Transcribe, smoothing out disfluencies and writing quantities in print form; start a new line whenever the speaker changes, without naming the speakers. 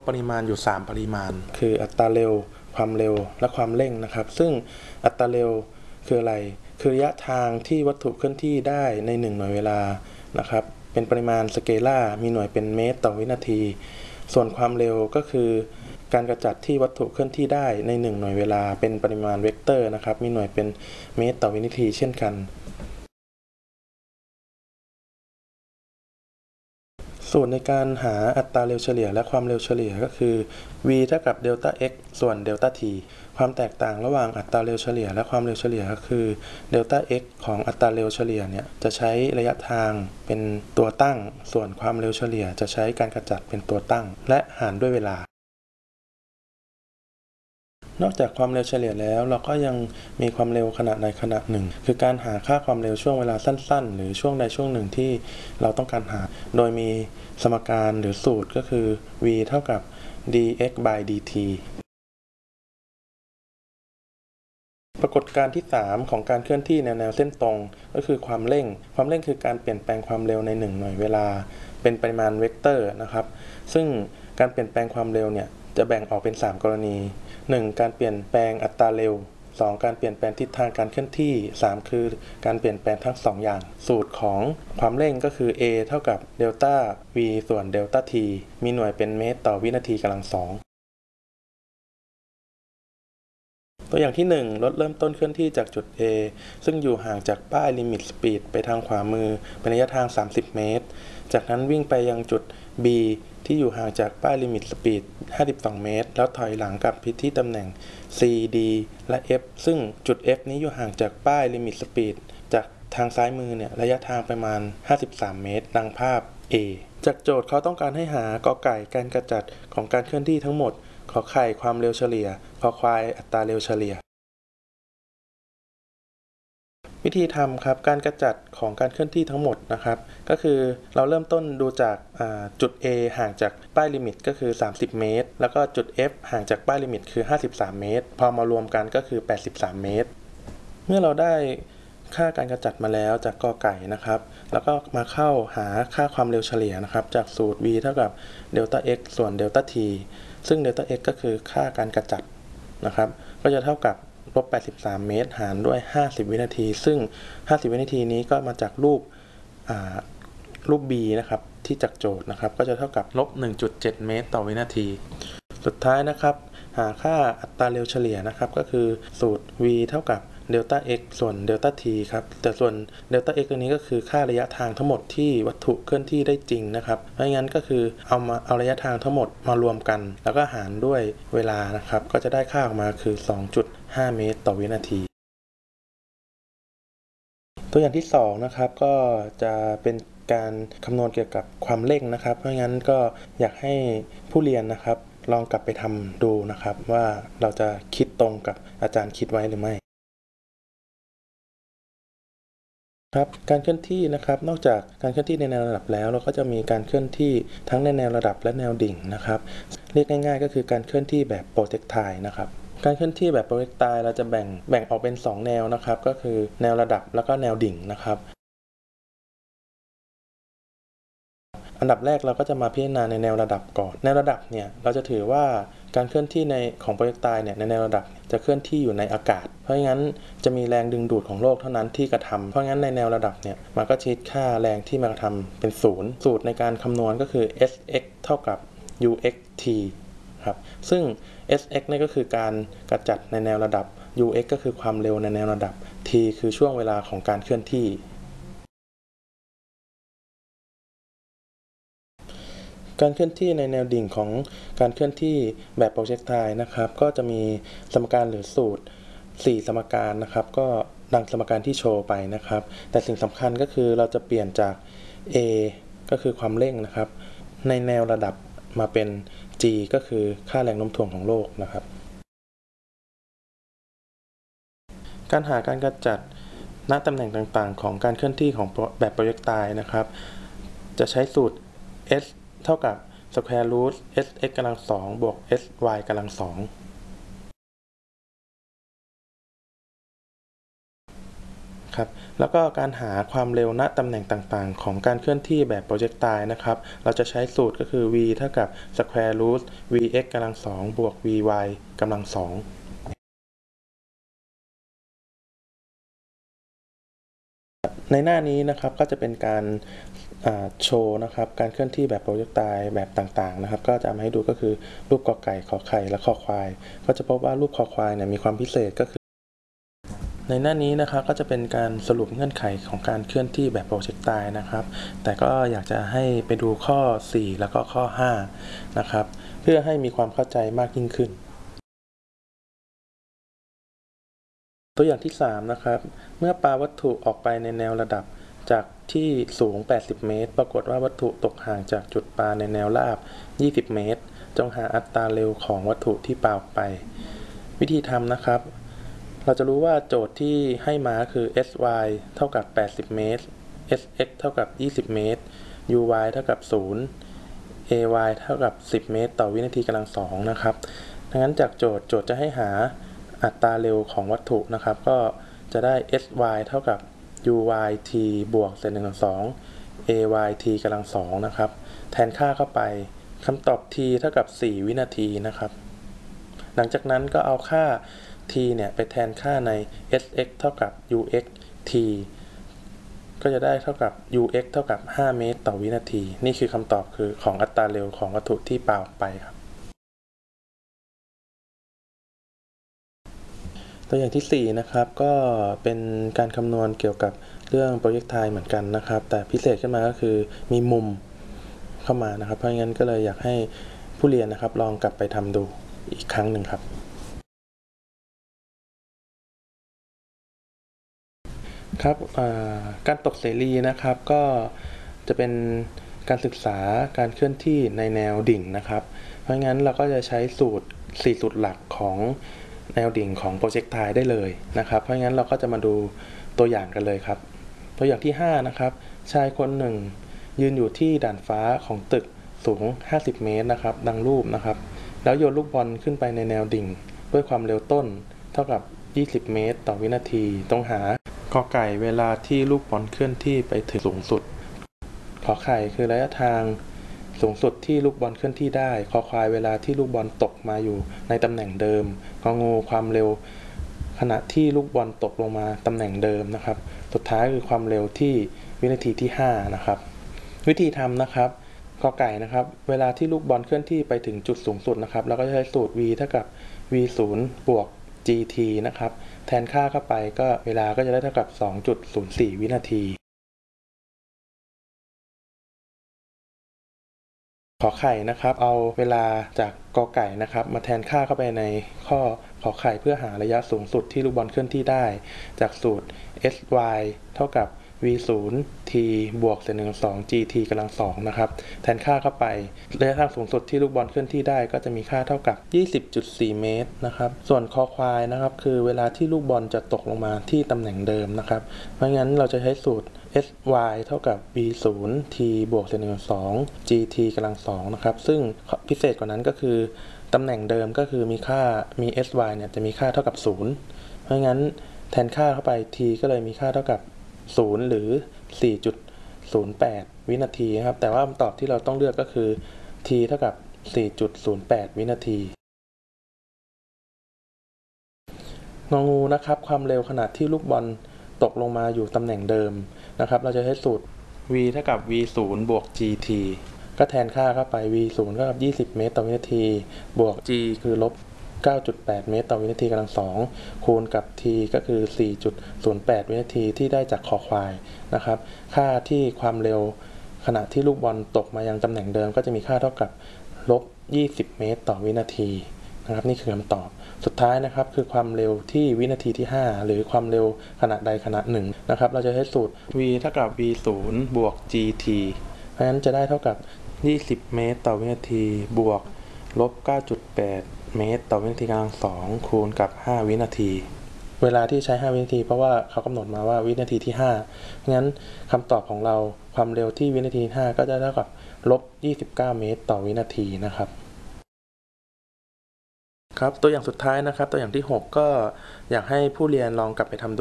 ปริมาณอยู่3ปริมาณคืออัตราเร็วความเร็วและความเร่งนะครับซึ่งอัตราเร็วคืออะไรคือระยะทางที่วัตถุเคลื่อนที่ได้ใน1หน่วยเวลานะครับเป็นปริมาณสเกลาร์มีหน่วยเป็นเมตรต่อวินาทีส่วนความเร็วก็คือการกระจัดที่วัตถุเคลื่อนที่ได้ใน1หน่วยเวลาเป็นปริมาณเวกเตอร์นะครับมีหน่วยเป็นเมตรต่อวินาทีเช่นกันสูตรในการหาอัตราเร็วเฉลี่ยและความเร็วเฉลี่ยก็คือ v เท่ากับเดลต้า x ส่วนเดลต้า t ความแตกต่างระหว่างอัตราเร็วเฉลี่ยและความเร็วเฉลี่ยก็คือเดลต้า x ของอัตราเร็วเฉลี่ยเนี่ยจะใช้ระยะทางเป็นตัวตั้งส่วนความเร็วเฉลี่ยจะใช้การกระจัดเป็นตัวตั้งและหารด้วยเวลานอกจากความเร็วเฉลี่ยแล้วเราก็ยังมีความเร็วขณะใดขณะหนึ่งคือการหาค่าความเร็วช่วงเวลาสั้นๆหรือช่วงใดช่วงหนึ่งที่เราต้องการหาโดยมีสมการหรือสูตรก็คือ v เท่ากับ dx by dt ปรากฏการณ์ที่3ของการเคลื่อนที่ในแนวเส้นตรงก็คือความเร่งคือการเปลี่ยนแปลงความเร็วใน1หน่วยเวลาเป็นปริมาณเวกเตอร์นะครับซึ่งการเปลี่ยนแปลงความเร็วเนี่ยจะแบ่งออกเป็น3กรณี1การเปลี่ยนแปลงอัตราเร็ว2การเปลี่ยนแปลงทิศทางการเคลื่อนที่3คือการเปลี่ยนแปลงทั้ง2อย่างสูตรของความเร่งก็คือ a เท่ากับเดลต้า v ส่วนเดลต้า t มีหน่วยเป็นเมตรต่อวินาทีกำลัง2ตัวอย่างที่1รถเริ่มต้นเคลื่อนที่จากจุด A ซึ่งอยู่ห่างจากป้ายลิมิตสปีดไปทางขวามือเป็นระยะทาง30เมตรจากนั้นวิ่งไปยังจุด B ที่อยู่ห่างจากป้ายลิมิตสปีด52เมตรแล้วถอยหลังกลับไปที่ตำแหน่ง C D และ F ซึ่งจุด F นี้อยู่ห่างจากป้ายลิมิตสปีดจากทางซ้ายมือเนี่ยระยะทางประมาณ53เมตรดังภาพ A จากโจทย์เขาต้องการให้หากอไก่การกระจัดของการเคลื่อนที่ทั้งหมดขอไข่ความเร็วเฉลี่ยคอควายอัตราเร็วเฉลี่ยวิธีทำครับการกระจัดของการเคลื่อนที่ทั้งหมดนะครับก็คือเราเริ่มต้นดูจากจุด A ห่างจากป้ายลิมิตก็คือ30เมตรแล้วก็จุด F ห่างจากป้ายลิมิตคือ53เมตรพอมารวมกันก็คือ83เมตรเมื่อเราได้ค่าการกระจัดมาแล้วจากกอไก่นะครับแล้วก็มาเข้าหาค่าความเร็วเฉลี่ยนะครับจากสูตร v เท่ากับเดลต้า x ส่วนเดลต้า t ซึ่งเดลต้า x ก็คือค่าการกระจัดนะครับก็จะเท่ากับลบ83เมตรหารด้วย50วินาทีซึ่ง50วินาทีนี้ก็มาจากรูป b นะครับที่จากโจทย์นะครับก็จะเท่ากับลบ 1.7 เมตรต่อวินาทีสุดท้ายนะครับหาค่าอัตราเร็วเฉลี่ยนะครับก็คือสูตร v เท่ากับเดลต้า x ส่วนเดลต้า t ครับแต่ส่วนเดลต้า x ตัวนี้ก็คือค่าระยะทางทั้งหมดที่วัตถุเคลื่อนที่ได้จริงนะครับไม่งั้นก็คือเอาระยะทางทั้งหมดมารวมกันแล้วก็หารด้วยเวลานะครับก็จะได้ค่าออกมาคือ 2.5 เมตรต่อวินาทีตัวอย่างที่2นะครับก็จะเป็นการคำนวณเกี่ยวกับความเร่งนะครับเพราะงั้นก็อยากให้ผู้เรียนนะครับลองกลับไปทำดูนะครับว่าเราจะคิดตรงกับอาจารย์คิดไว้หรือไม่ครับการเคลื่อนที่นะครับนอกจากการเคลื่อนที่ในแนวระดับแล้วเราก็จะมีการเคลื่อนที่ทั้งในแนวระดับและแนวดิ่งนะครับเรียกง่ายๆก็คือการเคลื่อนที่แบบโปรเจกไทล์นะครับการเคลื่อนที่แบบโปรเจกไทล์เราจะแบ่งออกเป็น2แนวนะครับก็คือแนวระดับแล้วก็แนวดิ่งนะครับอันดับแรกเราก็จะมาพิจารณาในแนวระดับก่อนแนวระดับเนี่ยเราจะถือว่าการเคลื่อนที่ของโปรเจกไทล์เนี่ยในแนวระดับจะเคลื่อนที่อยู่ในอากาศเพราะงั้นจะมีแรงดึงดูดของโลกเท่านั้นที่กระทำเพราะงั้นในแนวระดับเนี่ยมันก็คิดค่าแรงที่มากระทำเป็น0สูตรในการคำนวณก็คือ sx เท่ากับ uxt ครับซึ่ง sx นี่ก็คือการกระจัดในแนวระดับ ux ก็คือความเร็วในแนวระดับ t คือช่วงเวลาของการเคลื่อนที่การเคลื่อนที่ในแนวดิ่งของการเคลื่อนที่แบบโปรเจกไทล์นะครับก็จะมีสมการหรือสูตร4สมการนะครับก็ดังสมการที่โชว์ไปนะครับแต่สิ่งสำคัญก็คือเราจะเปลี่ยนจาก a ก็คือความเร่งนะครับในแนวระดับมาเป็น g ก็คือค่าแรงโน้มถ่วงของโลกนะครับการหาการกำจัดณตำแหน่งต่างๆของการเคลื่อนที่ของแบบโปรเจกไทล์นะครับจะใช้สูตร s เท่ากับ square root sx กำลัง2บวก sy กำลัง2 ครับแล้วก็การหาความเร็วณตำแหน่งต่างๆของการเคลื่อนที่แบบโปรเจกไตล์นะครับเราจะใช้สูตรก็คือ v เท่ากับ square root vx กำลัง2บวก vy กำลัง2ในหน้านี้นะครับก็จะเป็นการโชว์นะครับการเคลื่อนที่แบบโปรเจกไตล์แบบต่างๆนะครับก็จะมาให้ดูก็คือรูปกอไก่ขอไข่และคอควายก็จะพบว่ารูปคอควายเนี่ยมีความพิเศษก็คือในหน้านี้นะครับก็จะเป็นการสรุปเงื่อนไขของการเคลื่อนที่แบบโปรเจกไตล์นะครับแต่ก็อยากจะให้ไปดูข้อ4แล้วก็ข้อ5นะครับเพื่อให้มีความเข้าใจมากยิ่งขึ้นตัวอย่างที่3นะครับเมื่อปาวัตถุออกไปในแนวระดับจากที่สูง80เมตรปรากฏว่าวัตถุตกห่างจากจุดปาในแนวราบ20เมตรจงหาอัตราเร็วของวัตถุที่ปาออกไปวิธีทำนะครับเราจะรู้ว่าโจทย์ที่ให้มาคือ sy เท่ากับ80เมตร sx เท่ากับ20เมตร uy เท่ากับ0 ay เท่ากับ10เมตรต่อวินาทีกำลัง2นะครับดังนั้นจากโจทย์จะให้หาอัตราเร็วของวัตถุนะครับก็จะได้ sy เท่ากับ uyt บวกเศษ1/2 ayt กำลัง2นะครับแทนค่าเข้าไปคำตอบ t เท่ากับ4วินาทีนะครับหลังจากนั้นก็เอาค่า t เนี่ยไปแทนค่าใน sx เท่ากับ ux t ก็จะได้เท่ากับ ux เท่ากับ5เมตรต่อวินาทีนี่คือคำตอบคือของอัตราเร็วของวัตถุที่ปาออกไปครับตัวอย่างที่4นะครับก็เป็นการคำนวณเกี่ยวกับเรื่องโปรเจกไทล์เหมือนกันนะครับแต่พิเศษขึ้นมาก็คือมีมุมเข้ามานะครับเพราะงั้นก็เลยอยากให้ผู้เรียนนะครับลองกลับไปทำดูอีกครั้งหนึ่งครับครับการตกเสรีนะครับก็จะเป็นการศึกษาการเคลื่อนที่ในแนวดิ่งนะครับเพราะงั้นเราก็จะใช้สูตร4สูตรหลักของแนวดิ่งของโปรเจกไทล์ได้เลยนะครับเพราะงั้นเราก็จะมาดูตัวอย่างกันเลยครับตัวอย่างที่5นะครับชายคนหนึ่งยืนอยู่ที่ด่านฟ้าของตึกสูง50เมตรนะครับดังรูปนะครับแล้วโยนลูกบอลขึ้นไปในแนวดิ่งด้วยความเร็วต้นเท่ากับ20เมตรต่อวินาทีต้องหากอไก่เวลาที่ลูกบอลเคลื่อนที่ไปถึงสูงสุดขอไข่คือระยะทางสูงสุดที่ลูกบอลเคลื่อนที่ได้คอควายเวลาที่ลูกบอลตกมาอยู่ในตำแหน่งเดิมงองูความเร็วขณะที่ลูกบอลตกลงมาตำแหน่งเดิมนะครับสุดท้ายคือความเร็วที่วินาทีที่5นะครับวิธีทำนะครับกอไก่นะครับเวลาที่ลูกบอลเคลื่อนที่ไปถึงจุดสูงสุดนะครับเราก็จะใช้สูตร v เท่ากับ v0 บวก gt นะครับแทนค่าเข้าไปก็เวลาก็จะได้เท่ากับ 2.04 วินาทีขอไข่นะครับเอาเวลาจากกอไก่นะครับมาแทนค่าเข้าไปในข้อขอไข่เพื่อหาระยะสูงสุดที่ลูกบอลเคลื่อนที่ได้จากสูตร sy เท่ากับ v0 t บวกเศษ1/2 gt กำลัง2นะครับแทนค่าเข้าไประยะทางสูงสุดที่ลูกบอลเคลื่อนที่ได้ก็จะมีค่าเท่ากับ 20.4 เมตรนะครับส่วนคอควายนะครับคือเวลาที่ลูกบอลจะตกลงมาที่ตำแหน่งเดิมนะครับเพราะงั้นเราจะใช้สูตร sy เท่ากับ v0 t บวกเศษ1/2 gt กำลัง2นะครับซึ่งพิเศษกว่านั้นก็คือตำแหน่งเดิมก็คือมีsy เนี่ยจะมีค่าเท่ากับ0เพราะงั้นแทนค่าเข้าไป t ก็เลยมีค่าเท่ากับ0หรือ 4.08 วินาทีนะครับแต่ว่าคำตอบที่เราต้องเลือกก็คือ t เท่ากับ 4.08 วินาทีงองูนะครับความเร็วขณะที่ลูกบอลตกลงมาอยู่ตำแหน่งเดิมนะครับเราจะใช้สูตร v เท่ากับ v0 บวก gt ก็แทนค่าเข้าไป v0 เท่ากับ20เมตรต่อวินาทีบวก g คือลบ9.8 เมตรต่อวินาทีกำลัง2คูณกับ t ก็คือ 4.08 วินาทีที่ได้จากคอควายนะครับค่าที่ความเร็วขณะที่ลูกบอลตกมายังตำแหน่งเดิมก็จะมีค่าเท่ากับลบ20เมตรต่อวินาทีนะครับนี่คือคำตอบสุดท้ายนะครับคือความเร็วที่วินาทีที่5หรือความเร็วขณะใดขณะหนึ่งนะครับเราจะใช้สูตร v เท่ากับ v0 บวก gt เพราะฉะนั้นจะได้เท่ากับ20เมตรต่อวินาทีบวกลบ9.8 เมตรต่อวินาทีกำลัง2คูณกับ5วินาทีเวลาที่ใช้5วินาทีเพราะว่าเขากำหนดมาว่าวินาทีที่5งั้นคำตอบของเราความเร็วที่วินาทีที่5ก็จะเท่ากับลบ29เมตรต่อวินาทีนะครับครับตัวอย่างสุดท้ายนะครับตัวอย่างที่6ก็อยากให้ผู้เรียนลองกลับไปทำดู